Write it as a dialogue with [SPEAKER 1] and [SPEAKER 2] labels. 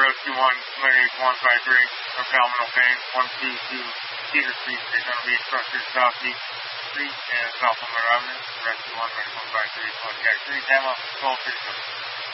[SPEAKER 1] Rescue 1, Lineage 153, abdominal pain, 122 Cedar Street, Daytona Beach, Structure, Southeast Street, and South Lamar Avenue. Rescue 1, Lineage 153, Pontiac Street, Tampa, 1237.